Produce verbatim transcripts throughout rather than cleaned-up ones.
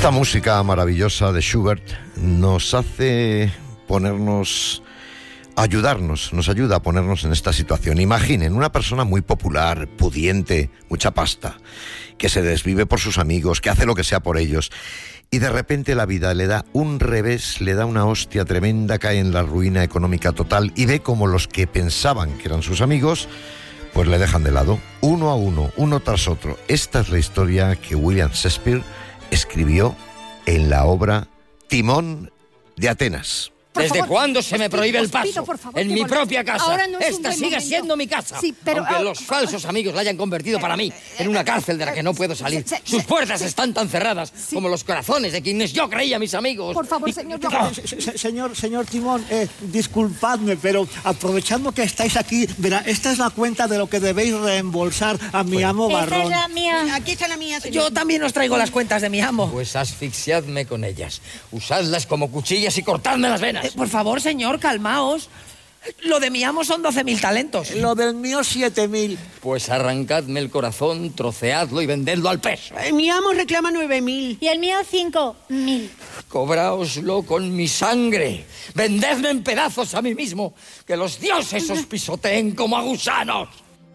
Esta música maravillosa de Schubert nos hace ponernos, ayudarnos, nos ayuda a ponernos en esta situación. Imaginen una persona muy popular, pudiente, mucha pasta, que se desvive por sus amigos, que hace lo que sea por ellos, y de repente la vida le da un revés, le da una hostia tremenda, cae en la ruina económica total y ve como los que pensaban que eran sus amigos, pues le dejan de lado, uno a uno, uno tras otro. Esta es la historia que William Shakespeare escribió en la obra Timón de Atenas. ¿Desde cuándo se me prohíbe el paso? En mi propia casa. Esta sigue siendo mi casa. Sí, pero, aunque ah, los falsos amigos la hayan convertido para mí en una cárcel de la que no puedo salir. Sus puertas están tan cerradas como los corazones de quienes yo creía mis amigos. Por favor, y... señor. Ah, se, señor, señor Timón, eh, disculpadme, pero aprovechando que estáis aquí, verá, esta es la cuenta de lo que debéis reembolsar a mi Bueno, amo Barrón. Esta es la mía. Aquí está la mía, señor. Yo también os traigo las cuentas de mi amo. Pues asfixiadme con ellas. Usadlas como cuchillas y cortadme las venas. Eh, por favor, señor, calmaos. Lo de mi amo son doce mil talentos. Lo del mío, siete mil. Pues arrancadme el corazón, troceadlo y vendedlo al peso. Eh, mi amo reclama nueve mil. Y el mío cinco mil. Cobraoslo con mi sangre. Vendedme en pedazos a mí mismo. Que los dioses os pisoteen como a gusanos.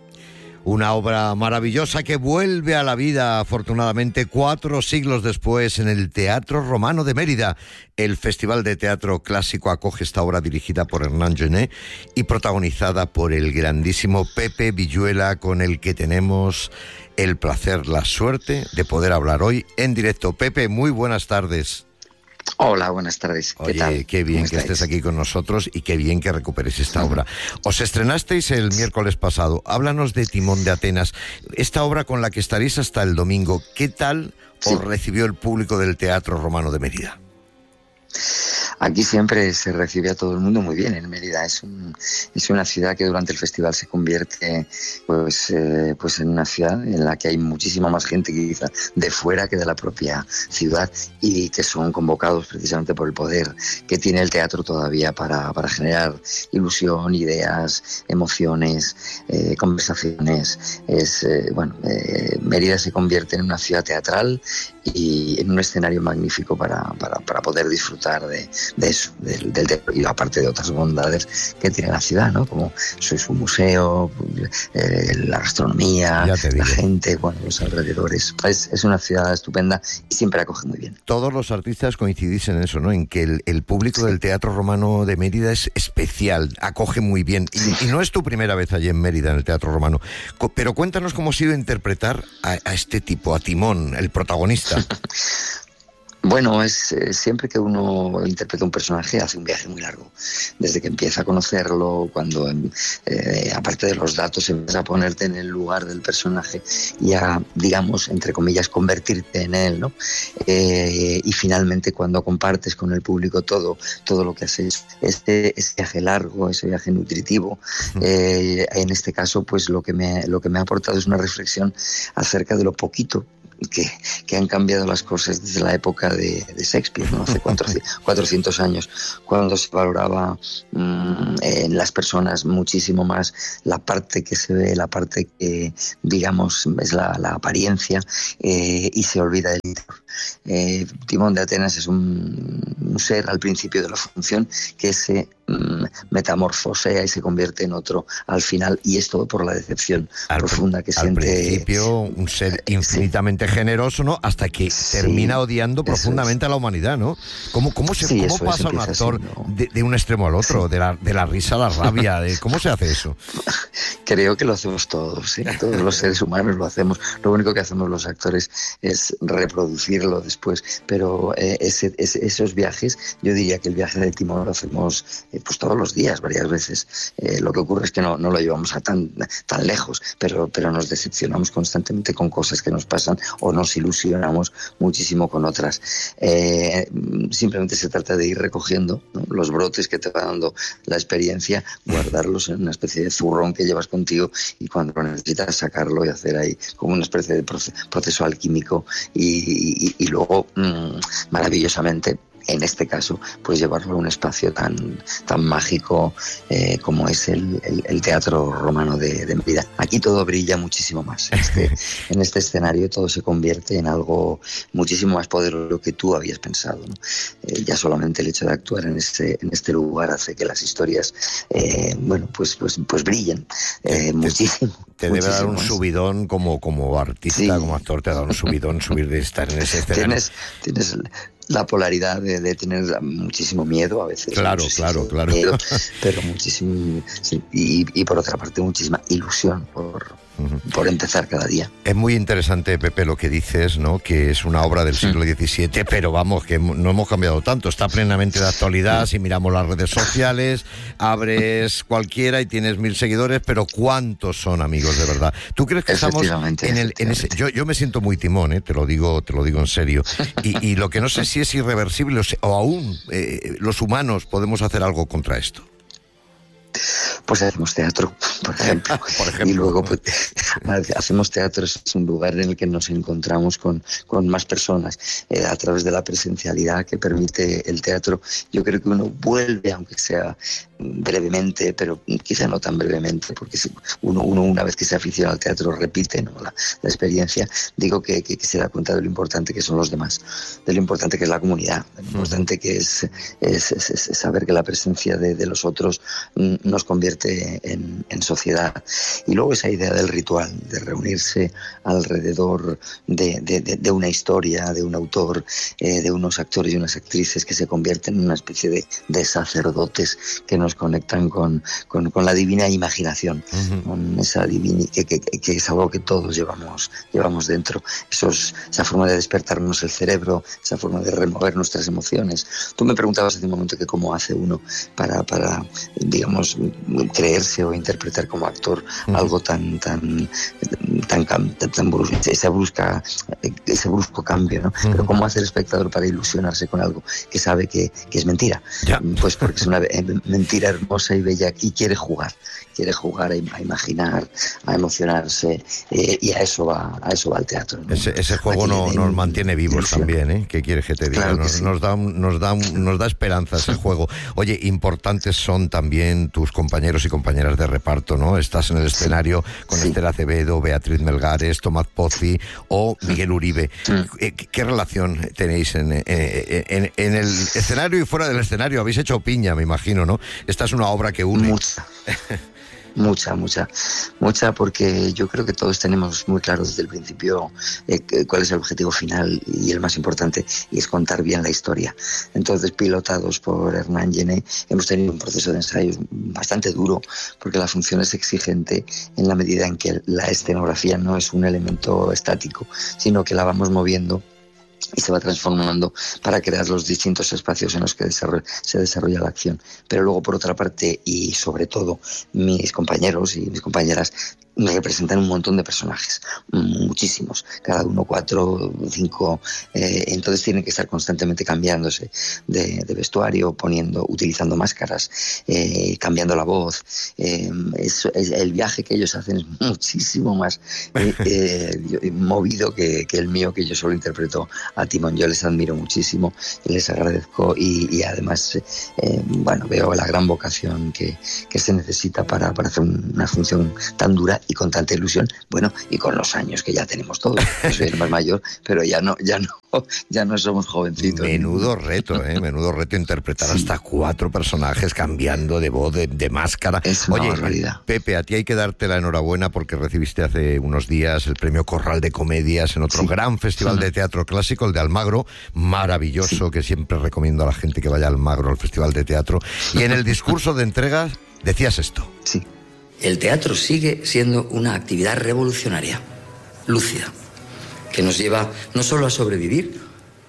Una obra maravillosa que vuelve a la vida, afortunadamente, cuatro siglos después en el Teatro Romano de Mérida. El Festival de Teatro Clásico acoge esta obra dirigida por Hernán Genet y protagonizada por el grandísimo Pepe Villuela, con el que tenemos el placer, la suerte de poder hablar hoy en directo. Pepe, muy buenas tardes. Hola, buenas tardes. ¿Qué Oye, tal? qué bien que estáis? estés aquí con nosotros y qué bien que recuperes esta obra. Os estrenasteis el miércoles pasado. Háblanos de Timón de Atenas, esta obra con la que estaréis hasta el domingo. ¿Qué tal Sí. os recibió el público del Teatro Romano de Mérida? Aquí siempre se recibe a todo el mundo muy bien en Mérida. Es, un, es una ciudad que durante el festival se convierte pues, eh, pues en una ciudad en la que hay muchísima más gente quizá de fuera que de la propia ciudad, y que son convocados precisamente por el poder que tiene el teatro todavía para, para generar ilusión, ideas, emociones, eh, conversaciones. Es, eh, bueno, eh, Mérida se convierte en una ciudad teatral y en un escenario magnífico para, para, para poder disfrutar de, de eso, del, del teatro, y aparte de otras bondades que tiene la ciudad, ¿no? Como su, su museo, eh, la gastronomía, la gente, bueno, los alrededores. Es, es una ciudad estupenda y siempre acoge muy bien. Todos los artistas coincidís en eso, ¿no? En que el, el público del Teatro Romano de Mérida es especial, acoge muy bien. Y, y no es tu primera vez allí en Mérida, en el Teatro Romano. Co- pero cuéntanos cómo ha sido interpretar a, a este tipo, a Timón, el protagonista. Bueno, es eh, siempre que uno interpreta un personaje hace un viaje muy largo. Desde que empieza a conocerlo, cuando eh, aparte de los datos empieza a ponerte en el lugar del personaje y a, digamos, entre comillas, convertirte en él, ¿no? Eh, y finalmente cuando compartes con el público todo, todo lo que haces, este, ese viaje largo, ese viaje nutritivo, eh, en este caso, pues lo que me, lo que me ha aportado es una reflexión acerca de lo poquito Que, que han cambiado las cosas desde la época de, de Shakespeare, ¿no? Hace cuatrocientos años, cuando se valoraba mmm, en las personas muchísimo más la parte que se ve, la parte que, digamos, es la, la apariencia, eh, y se olvida del interior. Eh, Timón de Atenas es un, un ser al principio de la función que se mmm, metamorfosea y se convierte en otro al final, y es todo por la decepción al, profunda que al siente. Al principio un ser infinitamente sí. generoso, ¿no? Hasta que sí, termina odiando profundamente es. a la humanidad, ¿no? ¿Cómo, cómo, se, sí, cómo pasa un actor siendo... de, de un extremo al otro, sí. de, la, de la risa a la rabia? De, ¿Cómo se hace eso? Creo que lo hacemos todos, ¿sí? Todos los seres humanos lo hacemos. Lo único que hacemos los actores es reproducirlo después, pero eh, ese, ese, esos viajes, yo diría que el viaje de Timón lo hacemos eh, pues todos los días, varias veces. Eh, lo que ocurre es que no, no lo llevamos a tan, tan lejos, pero, pero nos decepcionamos constantemente con cosas que nos pasan o nos ilusionamos muchísimo con otras. Eh, simplemente se trata de ir recogiendo, ¿no?, los brotes que te va dando la experiencia, guardarlos en una especie de zurrón que llevas contigo, y cuando lo necesitas sacarlo y hacer ahí como una especie de proceso alquímico, y, y, y luego mmm, maravillosamente en este caso, pues llevarlo a un espacio tan, tan mágico eh, como es el, el, el Teatro Romano de, de Mérida. Aquí todo brilla muchísimo más. Este, en este escenario todo se convierte en algo muchísimo más poderoso de lo que tú habías pensado, ¿no? Eh, ya solamente el hecho de actuar en este, en este lugar hace que las historias, eh, bueno, pues, pues, pues brillen eh, muchísimo. Te debe dar un más. subidón como, como artista, sí. como actor, te da un subidón subir de estar en ese escenario. Tienes, tienes la polaridad de, de tener muchísimo miedo a veces. Claro, claro, claro. Miedo, pero muchísimo, sí, y, y por otra parte muchísima ilusión por, uh-huh. por empezar cada día. Es muy interesante, Pepe, lo que dices, ¿no? Que es una obra del siglo diecisiete, pero vamos, que no hemos cambiado tanto, está plenamente de actualidad. Si miramos las redes sociales, abres cualquiera y tienes mil seguidores, pero ¿cuántos son amigos de verdad? ¿Tú crees que estamos en el en ese? Yo, yo me siento muy timón, ¿eh? Te lo digo, te lo digo en serio. Y, y lo que no sé si es irreversible o, o aún eh, los humanos podemos hacer algo contra esto. Pues hacemos teatro, por ejemplo. por ejemplo. Y luego pues, hacemos teatro, es un lugar en el que nos encontramos con, con más personas eh, a través de la presencialidad que permite el teatro. Yo creo que uno vuelve, aunque sea brevemente, pero quizá no tan brevemente, porque uno, uno una vez que se aficiona al teatro repite, ¿no? la, la experiencia. Digo que, que, que se da cuenta de lo importante que son los demás, de lo importante que es la comunidad, de lo importante que es, es, es, es saber que la presencia de, de los otros nos convierte en, en sociedad. Y luego esa idea del ritual, de reunirse alrededor de, de, de, de una historia, de un autor, eh, de unos actores y unas actrices que se convierten en una especie de, de sacerdotes que nos conectan con, con, con la divina imaginación, uh-huh. con esa divina, que, que, que es algo que todos llevamos, llevamos dentro. Esos, esa forma de despertarnos el cerebro, esa forma de remover nuestras emociones. Tú me preguntabas hace un momento que cómo hace uno para, para digamos, creerse o interpretar como actor uh-huh. algo tan tan tan, tan, tan brusco, ese, brusca, ese brusco cambio, ¿no? Uh-huh. Pero cómo hace el espectador para ilusionarse con algo que sabe que, que es mentira. Yeah. Pues porque es una mentira hermosa y bella y quiere jugar, quiere jugar a, a imaginar, a emocionarse, eh, y a eso va a eso va el teatro, ¿no? Ese, ese juego no, de, nos mantiene vivos también, ¿eh? ¿Qué quieres que te diga? Claro que nos, sí. nos da nos da nos da esperanza ese juego. Oye, importantes son también tus compañeros y compañeras de reparto, ¿no? Estás en el escenario sí. con sí. Esther Acevedo, Beatriz Melgares, Tomás Pozzi o Miguel Uribe. Sí. ¿Qué, ¿Qué relación tenéis en, en, en, en el escenario y fuera del escenario? Habéis hecho piña, me imagino, ¿no? Esta es una obra que une. Mucha. Mucha, mucha, mucha, porque yo creo que todos tenemos muy claro desde el principio eh, cuál es el objetivo final y el más importante, y es contar bien la historia. Entonces, pilotados por Hernán Gené, hemos tenido un proceso de ensayo bastante duro, porque la función es exigente en la medida en que la escenografía no es un elemento estático, sino que la vamos moviendo y se va transformando para crear los distintos espacios en los que desarrolla, se desarrolla la acción. Pero luego, por otra parte, y sobre todo, mis compañeros y mis compañeras me representan un montón de personajes, muchísimos, cada uno cuatro, cinco, eh, entonces tienen que estar constantemente cambiándose de, de vestuario, poniendo, utilizando máscaras, eh, cambiando la voz. Eh, es, es, el viaje que ellos hacen es muchísimo más eh, eh, movido que, que el mío, que yo solo interpreto a Timón. Yo les admiro muchísimo, les agradezco y, y además, eh, bueno, veo la gran vocación que, que se necesita para, para hacer una función tan dura y con tanta ilusión, bueno, y con los años que ya tenemos todos. Yo soy el más mayor, pero ya no, ya no, ya no somos jovencitos. Menudo reto, ¿eh? Menudo reto interpretar sí. hasta cuatro personajes cambiando de voz, de, de máscara. Es una Oye, barbaridad. Pepe, a ti hay que darte la enhorabuena porque recibiste hace unos días el premio Corral de Comedias en otro sí. gran festival sí. de teatro clásico, el de Almagro, maravilloso, sí. que siempre recomiendo a la gente que vaya a Almagro, al festival de teatro. Y en el discurso de entrega decías esto. Sí. El teatro sigue siendo una actividad revolucionaria, lúcida, que nos lleva no solo a sobrevivir,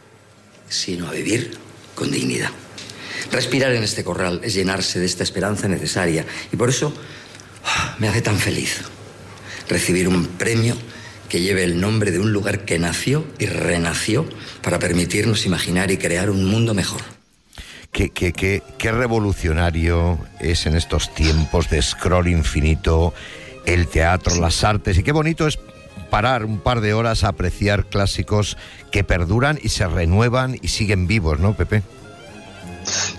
sino a vivir con dignidad. Respirar en este corral es llenarse de esta esperanza necesaria y por eso oh, me hace tan feliz recibir un premio que lleve el nombre de un lugar que nació y renació para permitirnos imaginar y crear un mundo mejor. Qué, qué, qué, qué revolucionario es en estos tiempos de scroll infinito el teatro, las artes, y qué bonito es parar un par de horas a apreciar clásicos que perduran y se renuevan y siguen vivos, ¿no, Pepe?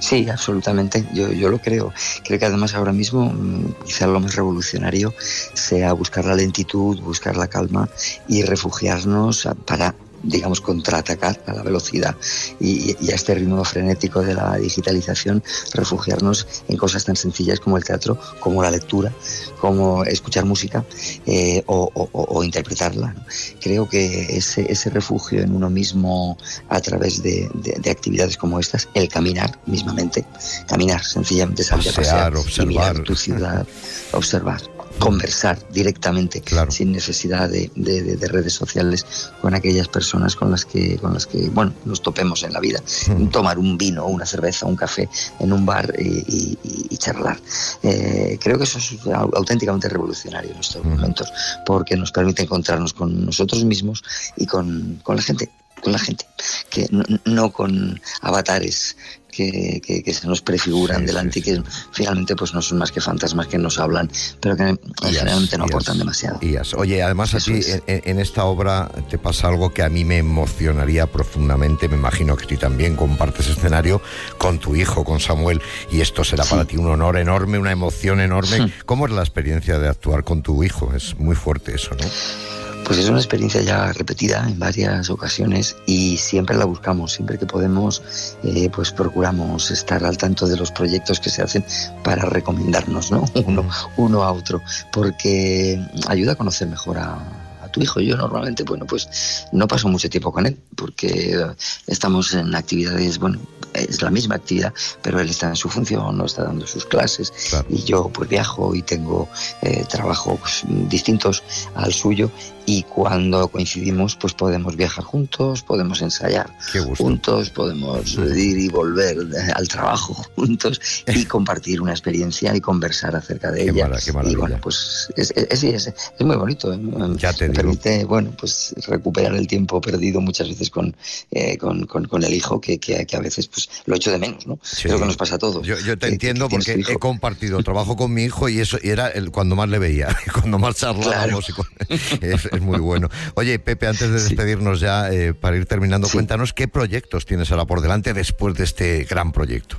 Sí, absolutamente. Yo, yo lo creo. Creo que además ahora mismo quizá lo más revolucionario sea buscar la lentitud, buscar la calma y refugiarnos para, digamos, contraatacar a la velocidad y, y a este ritmo frenético de la digitalización, refugiarnos en cosas tan sencillas como el teatro, como la lectura, como escuchar música eh, o, o, o interpretarla, ¿no? Creo que ese, ese refugio en uno mismo a través de, de, de actividades como estas, el caminar mismamente, caminar, sencillamente salir a pasear, observar, mirar tu ciudad, observar, conversar directamente, claro, sin necesidad de, de, de, de redes sociales con aquellas personas con las que con las que bueno nos topemos en la vida, mm. tomar un vino, una cerveza, un café en un bar y, y, y charlar. Eh, creo que eso es auténticamente revolucionario en estos mm. momentos, porque nos permite encontrarnos con nosotros mismos y con, con la gente, con la gente, que no, no con avatares Que, que, que se nos prefiguran sí, delante sí, sí. y que finalmente pues no son más que fantasmas que nos hablan, pero que yes, generalmente no yes, aportan demasiado. Yes. Oye, además Eso a ti es. en, en esta obra te pasa algo que a mí me emocionaría profundamente, me imagino que a ti también compartes escenario con tu hijo, con Samuel, y esto será sí. para ti un honor enorme, una emoción enorme. Sí. ¿Cómo es la experiencia de actuar con tu hijo? Es muy fuerte eso, ¿no? Pues es una experiencia ya repetida en varias ocasiones y siempre la buscamos, siempre que podemos, eh, pues procuramos estar al tanto de los proyectos que se hacen para recomendarnos, ¿no? Uno, uno a otro, porque ayuda a conocer mejor a tu hijo. Yo normalmente, bueno, pues no paso mucho tiempo con él porque estamos en actividades, bueno, es la misma actividad, pero él está en su función, no está dando sus clases, claro. y yo pues viajo y tengo eh, trabajos distintos al suyo, y cuando coincidimos pues podemos viajar juntos, podemos ensayar juntos, podemos ir y volver al trabajo juntos y compartir una experiencia y conversar acerca de qué ella. Mala, qué maravilla. Y bueno, pues es, es, es, es, es muy bonito, ¿eh? Ya te Me digo. permite, bueno, pues recuperar el tiempo perdido muchas veces con, eh, con, con, con el hijo, que, que, que a veces pues lo echo de menos, ¿no? Sí. Es lo que nos pasa a todos. Yo, yo te que, entiendo que porque he compartido trabajo con mi hijo y eso y era el, cuando más le veía, cuando más charlábamos. Claro. Y con, es, es muy bueno. Oye, Pepe, antes de despedirnos sí. ya, eh, para ir terminando, sí. cuéntanos qué proyectos tienes ahora por delante después de este gran proyecto.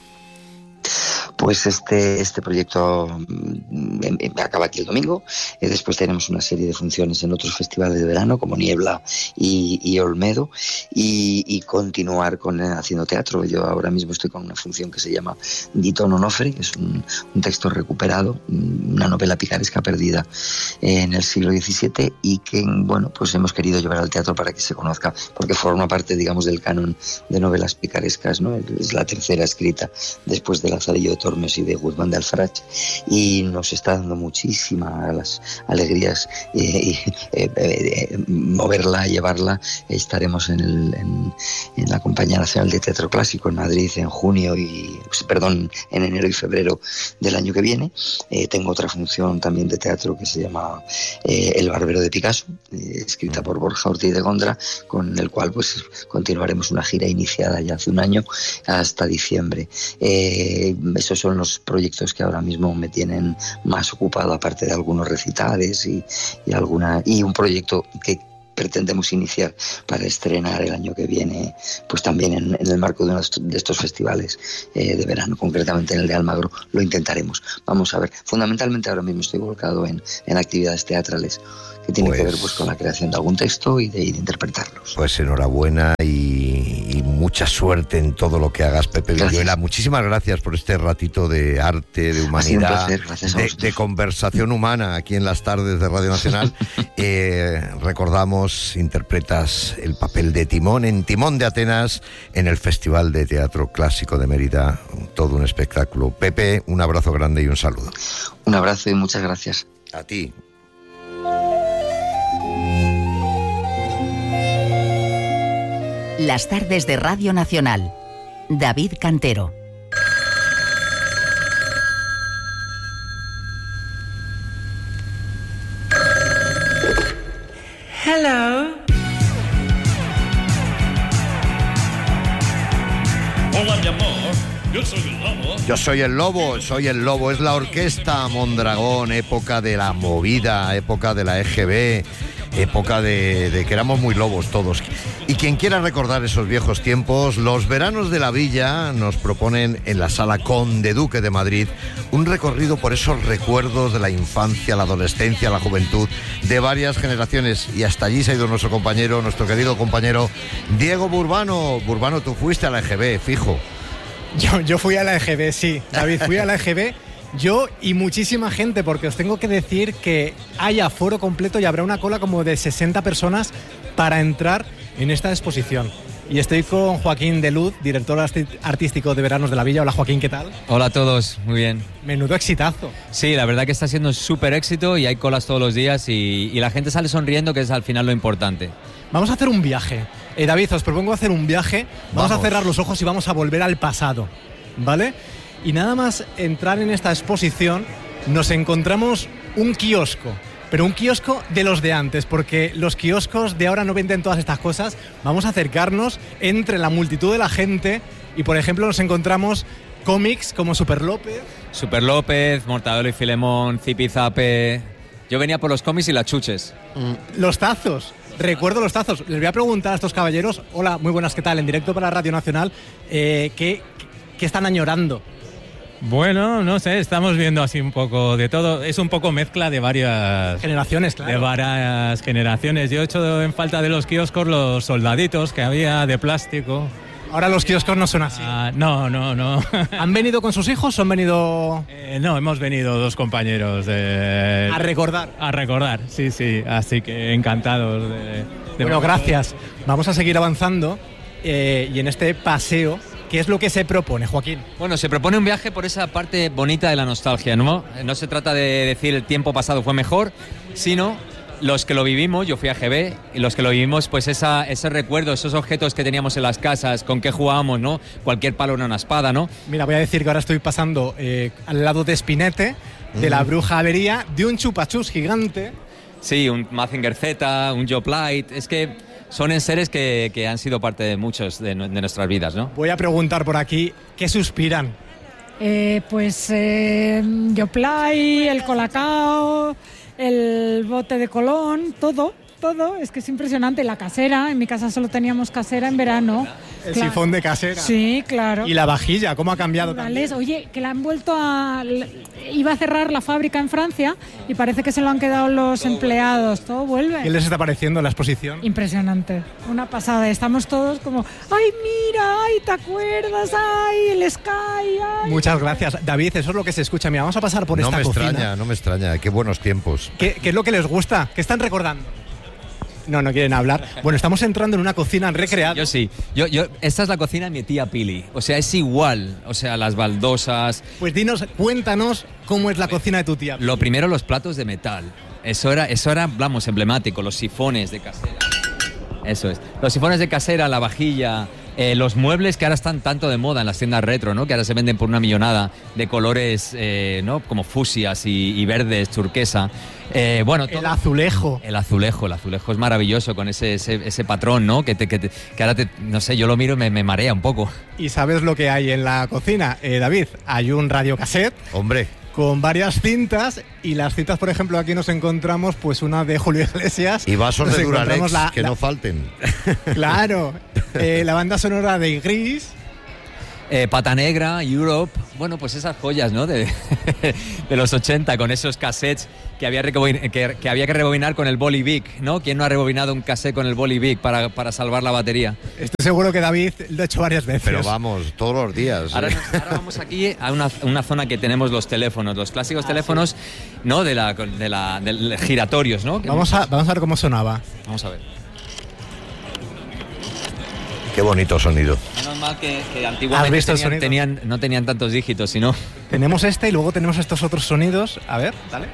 Pues este, este proyecto me, me acaba aquí el domingo. Eh, después tenemos una serie de funciones en otros festivales de verano como Niebla y, y Olmedo, y, y continuar con eh, haciendo teatro. Yo ahora mismo estoy con una función que se llama Dito Nonofre, que es un, un texto recuperado, una novela picaresca perdida en el siglo diecisiete y que, bueno, pues hemos querido llevar al teatro para que se conozca, porque forma parte, digamos, del canon de novelas picarescas, ¿no? Es la tercera escrita después de Lazarillo de Tormes y de Guzmán de Alfarach, y nos está dando muchísimas alegrías eh, eh, eh, moverla, llevarla. Estaremos en, el, en, en la Compañía Nacional de Teatro Clásico en Madrid en junio y, perdón, en enero y febrero del año que viene. Eh, tengo otra función también de teatro que se llama eh, El Barbero de Picasso, eh, escrita por Borja Ortiz de Gondra, con el cual pues continuaremos una gira iniciada ya hace un año hasta diciembre. Eh, esos son los proyectos que ahora mismo me tienen más ocupado, aparte de algunos recitales y, y alguna y un proyecto que pretendemos iniciar para estrenar el año que viene, pues también en, en el marco de uno de estos festivales eh, de verano, concretamente en el de Almagro. Lo intentaremos. Vamos a ver. Fundamentalmente ahora mismo estoy volcado en, en actividades teatrales que tienen pues, que ver pues con la creación de algún texto y de, y de interpretarlos. Pues enhorabuena y, y mucha suerte en todo lo que hagas, Pepe Villuela. Muchísimas gracias por este ratito de arte, de humanidad, de, de conversación humana aquí en las tardes de Radio Nacional. eh, recordamos, interpretas el papel de Timón en Timón de Atenas en el Festival de Teatro Clásico de Mérida. Todo un espectáculo. Pepe, un abrazo grande y un saludo. Un abrazo y muchas gracias. A ti. Las tardes de Radio Nacional. David Cantero. Hello. Hola, mi amor. Yo soy el lobo. Yo soy el lobo, soy el lobo. Es la orquesta Mondragón, época de la movida, época de la E G B. época de, de que éramos muy lobos todos. Y quien quiera recordar esos viejos tiempos, los veranos de la Villa nos proponen en la Sala Conde Duque de Madrid un recorrido por esos recuerdos de la infancia, la adolescencia, la juventud de varias generaciones. Y hasta allí se ha ido nuestro compañero, nuestro querido compañero Diego Burbano. Burbano, tú fuiste a la E G B, fijo. Yo, yo fui a la E G B, sí. David, fui a la E G B. Yo y muchísima gente, porque os tengo que decir que hay aforo completo y habrá una cola como de sesenta personas para entrar en esta exposición. Y estoy con Joaquín de Luz, director artístico de Veranos de la Villa. Hola Joaquín, ¿qué tal? Hola a todos, muy bien. Menudo exitazo. Sí, la verdad que está siendo un súper éxito y hay colas todos los días y, y la gente sale sonriendo, que es al final lo importante. Vamos a hacer un viaje. Eh, David, os propongo hacer un viaje. Vamos, vamos a cerrar los ojos y vamos a volver al pasado, ¿vale? Y nada más entrar en esta exposición, nos encontramos un kiosco, pero un kiosco de los de antes, porque los kioscos de ahora no venden todas estas cosas. Vamos a acercarnos entre la multitud de la gente y, por ejemplo, nos encontramos cómics como Super López. Super López, Mortadelo y Filemón, Zipizape. Yo venía por los cómics y las chuches. Mm. Los tazos. Recuerdo los tazos. Les voy a preguntar a estos caballeros, hola, muy buenas, ¿qué tal? En directo para Radio Nacional, eh, ¿qué, ¿qué están añorando? Bueno, no sé, estamos viendo así un poco de todo. Es un poco mezcla de varias generaciones, claro. De varias generaciones. Yo he hecho en falta de los kioscos los soldaditos que había de plástico. Ahora los kioscos no son así. Ah, no, no, no. ¿Han venido con sus hijos o han venido...? Eh, no, hemos venido dos compañeros de... A recordar. A recordar, sí, sí. Así que encantados de... de bueno, gracias. Vamos a seguir avanzando eh, y en este paseo... ¿Qué es lo que se propone, Joaquín? Bueno, se propone un viaje por esa parte bonita de la nostalgia, ¿no? No se trata de decir el tiempo pasado fue mejor, sino los que lo vivimos, yo fui a G B, y los que lo vivimos, pues esa, ese recuerdo, esos objetos que teníamos en las casas, con qué jugábamos, ¿no? Cualquier palo era una espada, ¿no? Mira, voy a decir que ahora estoy pasando eh, al lado de Spinette, de mm. la Bruja Avería, de un chupachus gigante. Sí, un Mazinger Z, un Joplite, es que... son enseres que, que han sido parte de muchos de, de nuestras vidas, ¿no? Voy a preguntar por aquí, ¿qué suspiran? Eh, pues eh, Yoplay, el Colacao, el bote de Colón, todo, todo. Es que es impresionante. La casera, en mi casa solo teníamos casera en verano. El claro. Sifón de casera. Sí, claro. Y la vajilla, ¿cómo ha cambiado Vale, también? Oye, que la han vuelto a... Iba a cerrar la fábrica en Francia y parece que se lo han quedado los todo empleados. Vuelve. Todo vuelve. ¿Qué les está pareciendo la exposición? Impresionante. Una pasada. Estamos todos como, ¡ay, mira! ¡Ay, te acuerdas! ¡Ay, el Sky! Ay. Muchas gracias. David, eso es lo que se escucha. Mira, vamos a pasar por no esta me cocina. No me extraña, no me extraña. Qué buenos tiempos. ¿Qué, ¿Qué es lo que les gusta? ¿Qué están recordando? No, no quieren hablar. Bueno, estamos entrando en una cocina recreada. Yo sí. Yo, yo, esta es la cocina de mi tía Pili. O sea, es igual. O sea, las baldosas. Pues dinos, cuéntanos cómo es la cocina de tu tía Pili. Lo primero, los platos de metal. Eso era, eso era, vamos, emblemático. Los sifones de casera. Eso es. Los sifones de casera, la vajilla, eh, los muebles que ahora están tanto de moda en las tiendas retro, ¿no? Que ahora se venden por una millonada de colores, eh, ¿no? Como fucsias y, y verdes, turquesa. Eh, bueno, todo, el azulejo. El azulejo, el azulejo es maravilloso con ese, ese, ese patrón, ¿no? Que, te, que, te, que ahora, te, no sé, yo lo miro y me, me marea un poco. ¿Y sabes lo que hay en la cocina, eh, David? Hay un radiocassette. Hombre. Con varias cintas, y las cintas, por ejemplo, aquí nos encontramos pues una de Julio Iglesias. Y vasos de Duralex, la, que la, no falten. Claro, eh, la banda sonora de Gris. Eh, Pata Negra, Europe, bueno, pues esas joyas, ¿no? De, de los ochenta, con esos cassettes que había, que, que había que rebobinar con el Boli Vic, ¿no? ¿Quién no ha rebobinado un cassette con el Boli Vic para, para salvar la batería? Estoy seguro que David lo ha hecho varias veces. Pero vamos, todos los días. Ahora, ¿eh? ahora vamos aquí a una, una zona que tenemos los teléfonos, los clásicos ah, teléfonos, sí. ¿no? De la, de la, de giratorios, ¿no? Vamos a, vamos a ver cómo sonaba. Vamos a ver. Qué bonito sonido. Menos mal que, que antiguamente tenían, tenían, no tenían tantos dígitos, sino... Tenemos este y luego tenemos estos otros sonidos. A ver, dale.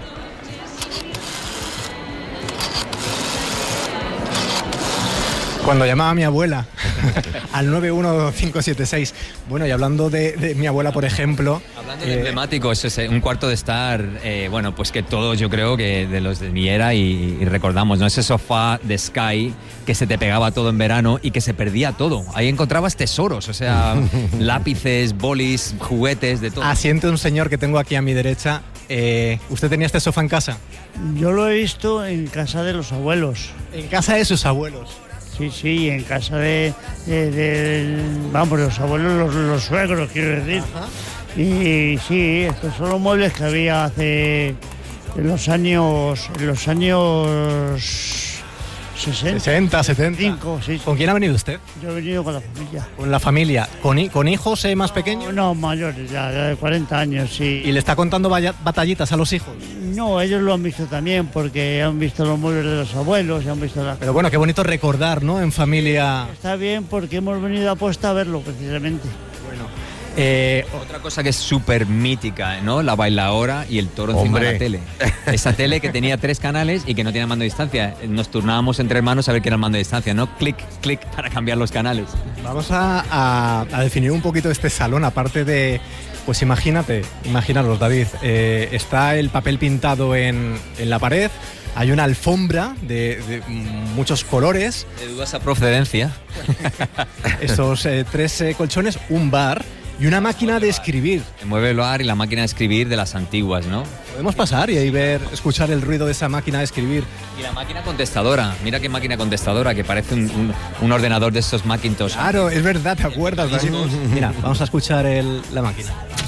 Cuando llamaba a mi abuela al nueve uno cinco siete seis. Bueno, y hablando de, de mi abuela, por ejemplo... Hablando de eh, emblemático, es ese, un cuarto de estar, eh, bueno, pues que todos yo creo que de los de mi era y, y recordamos, ¿no? Ese sofá de Sky que se te pegaba todo en verano y que se perdía todo. Ahí encontrabas tesoros, o sea, lápices, bolis, juguetes, de todo. Asiente un señor que tengo aquí a mi derecha. eh, ¿usted tenía este sofá en casa? Yo lo he visto en casa de los abuelos. ¿En casa de sus abuelos? Sí, sí, en casa de, de, de vamos, los abuelos, los, los suegros, quiero decir. Ajá. Y sí, estos son los muebles que había hace en los años, en los años sesenta, sesenta, setenta. cinco, sí, sí. ¿Con quién ha venido usted? Yo he venido con la familia. ¿Con la familia? ¿Con, hi- con hijos eh, más pequeños? No, mayores, ya, ya de cuarenta años, sí. ¿Y le está contando vaya- batallitas a los hijos? No, ellos lo han visto también porque han visto los muebles de los abuelos y han visto las... Pero bueno, qué bonito recordar, ¿no? En familia. Está bien porque hemos venido a aposta a verlo precisamente. Bueno. Eh, Otra cosa que es súper mítica, ¿no? La bailaora y el toro encima Hombre. de la tele. Esa tele que tenía tres canales y que no tenía mando de distancia. Nos turnábamos entre hermanos a ver qué era el mando de distancia, ¿no? Clic, clic para cambiar los canales. Vamos a, a- a definir un poquito este salón, aparte de... Pues imagínate, imaginaros, David, eh, está el papel pintado en, en la pared, hay una alfombra de, de muchos colores. De dudosa procedencia. Esos eh, tres eh, colchones, un bar y una máquina de escribir. El mueble Loar y la máquina de escribir de las antiguas, ¿no? Podemos pasar y ahí ver, escuchar el ruido de esa máquina de escribir. Y la máquina contestadora. Mira qué máquina contestadora, que parece un, un- un ordenador de estos Macintosh. Claro, es verdad, ¿te acuerdas, David? Mira, vamos a escuchar el- la máquina.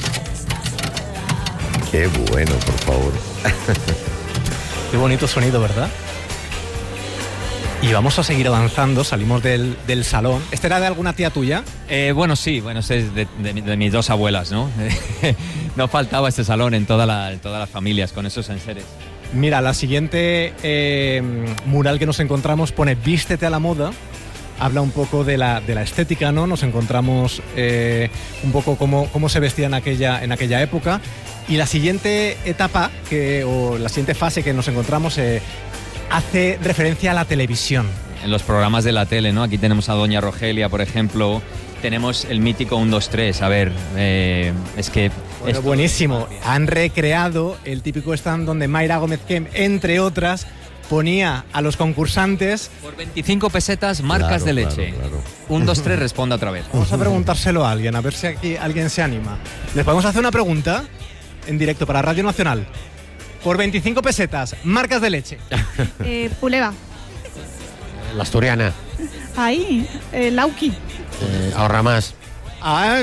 Qué bueno, por favor. Qué bonito sonido, ¿verdad? Y vamos a seguir avanzando, salimos del, del salón. ¿Este era de alguna tía tuya? Eh, bueno, sí, bueno, este es de, de- de mis dos abuelas, ¿no? No faltaba este salón en, toda la- en todas las familias con esos enseres. Mira, la siguiente eh, mural que nos encontramos pone Vístete a la moda. Habla un poco de la, de la estética, ¿no? Nos encontramos eh, un poco cómo, cómo se vestía en aquella, en aquella época. Y la siguiente etapa, que, o la siguiente fase que nos encontramos, eh, hace referencia a la televisión. En los programas de la tele, ¿no? Aquí tenemos a Doña Rogelia, por ejemplo. Tenemos el mítico uno, dos, tres. A ver, eh, es que... Bueno, es buenísimo. Han recreado el típico stand donde Mayra Gómez Kem, entre otras, ponía a los concursantes... Por veinticinco pesetas, marcas Claro, de claro, leche. claro. Un, dos, tres, responda otra vez. Vamos a preguntárselo a alguien, a ver si aquí alguien se anima. ¿Les podemos hacer una pregunta en directo para Radio Nacional? Por veinticinco pesetas, marcas de leche. Eh, Puleva. La asturiana. Ahí, eh, Lauki. Eh, ahorra más. Ah,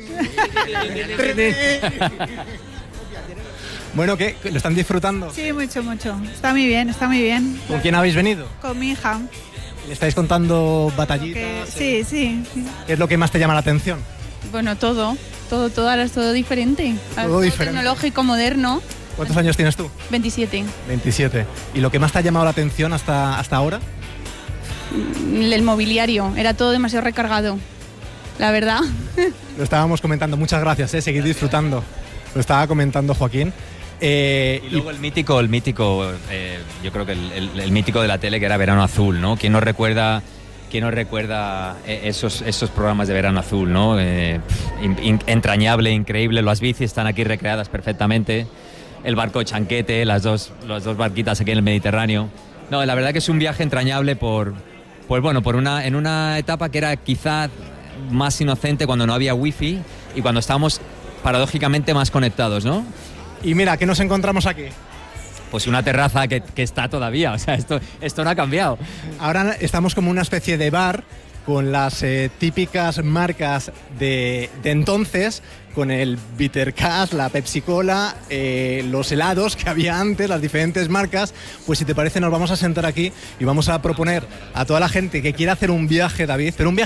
bueno, ¿qué? ¿Lo están disfrutando? Sí, mucho, mucho. Está muy bien, está muy bien. ¿Con quién habéis venido? Con mi hija. ¿Le estáis contando Que- batallitas? sí, sí. ¿Qué es lo que más te llama la atención? Bueno, todo, todo, todo, ahora es todo diferente. Todo diferente. Tecnológico, moderno. ¿Cuántos años tienes tú? veintisiete. veintisiete. ¿Y lo que más te ha llamado la atención hasta, hasta ahora? El mobiliario, era todo demasiado recargado. La verdad. Lo estábamos comentando. Muchas gracias, ¿eh? Seguid disfrutando. Lo estaba comentando Joaquín. Eh, Y luego el mítico, el mítico, eh, yo creo que el, el- el mítico de la tele que era Verano Azul, ¿no? ¿Quién no recuerda, quién no recuerda eh, esos, esos programas de Verano Azul, ¿no? Eh, in- in- entrañable, increíble. Las bicis están aquí recreadas perfectamente. El barco Chanquete, las dos, las dos barquitas aquí en el Mediterráneo. No, la verdad que es un viaje entrañable por, pues bueno, por una, en una etapa que era quizá más inocente cuando no había wifi y cuando estábamos paradójicamente más conectados, ¿no? Y mira, ¿qué nos encontramos aquí? Pues una terraza que, que está todavía, o sea, esto, esto no ha cambiado. Ahora estamos como una especie de bar con las eh, típicas marcas de, de entonces, con el Bitter Cash, la Pepsi Cola, eh, los helados que había antes, las diferentes marcas. Pues si te parece nos vamos a sentar aquí y vamos a proponer a toda la gente que quiera hacer un viaje, David, pero un viaje